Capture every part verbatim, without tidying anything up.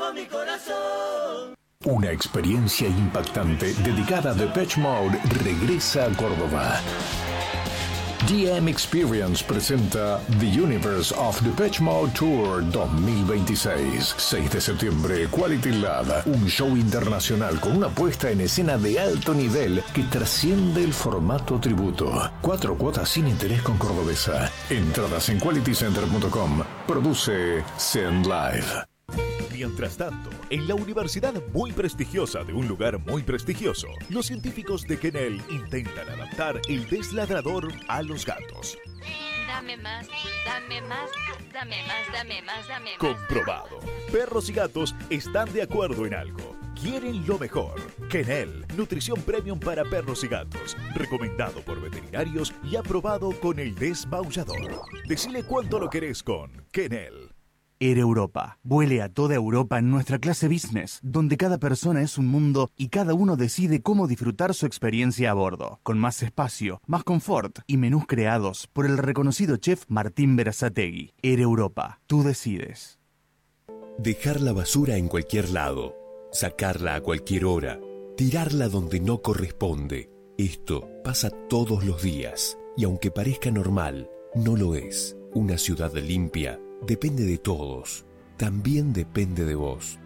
con mi corazón. Una experiencia impactante dedicada a Depeche Mode regresa a Córdoba. D M Experience presenta The Universe of Depeche Mode Tour dos mil veintiséis. seis de septiembre, Quality Lab. Un show internacional con una puesta en escena de alto nivel que trasciende el formato tributo. Cuatro cuotas sin interés con Cordobesa. Entradas en quality center punto com. Produce Send Live. Mientras tanto, en la universidad muy prestigiosa de un lugar muy prestigioso, los científicos de Kennel intentan adaptar el desladrador a los gatos. Dame más, dame más, dame más, dame más, dame más. Comprobado. Perros y gatos están de acuerdo en algo. Quieren lo mejor. Kennel, nutrición premium para perros y gatos. Recomendado por veterinarios y aprobado con el desmaullador. Decile cuánto lo querés con Kennel. Air Europa. Vuele a toda Europa en nuestra clase business, donde cada persona es un mundo y cada uno decide cómo disfrutar su experiencia a bordo, con más espacio, más confort y menús creados por el reconocido chef Martín Berazategui. Air Europa. Tú decides. Dejar la basura en cualquier lado, sacarla a cualquier hora, tirarla donde no corresponde. Esto pasa todos los días y aunque parezca normal, no lo es. Una ciudad limpia depende de todos, también depende de vos.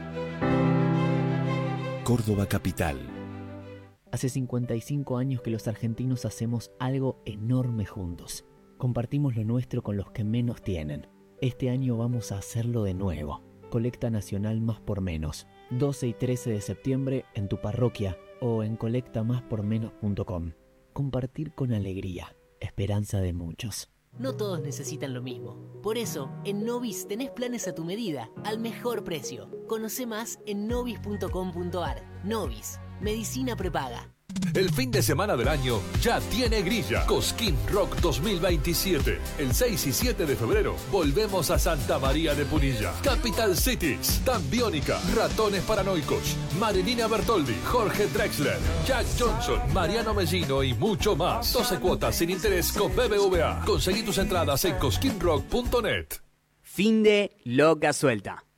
Córdoba Capital. Hace cincuenta y cinco años que los argentinos hacemos algo enorme juntos. Compartimos lo nuestro con los que menos tienen. Este año vamos a hacerlo de nuevo. Colecta Nacional Más por Menos. doce y trece de septiembre en tu parroquia o en colecta más por menos punto com. Compartir con alegría. Esperanza de muchos. No todos necesitan lo mismo. Por eso, en Novis tenés planes a tu medida, al mejor precio. Conoce más en novis punto com punto ar. Novis, medicina prepaga. El fin de semana del año ya tiene grilla. Cosquín Rock dos mil veintisiete. El seis y siete de febrero volvemos a Santa María de Punilla. Capital Cities, Dan Biónica, Ratones Paranoicos, Marilina Bertoldi, Jorge Drexler, Jack Johnson, Mariano Mellino y mucho más. doce cuotas sin interés con B B V A. Conseguí tus entradas en cosquín rock punto net. Fin de Loca Suelta.